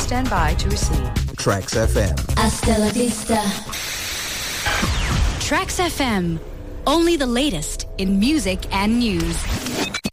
stand by to receive. Tracks FM. Hasta la vista. Tracks FM. Only the latest in music and news.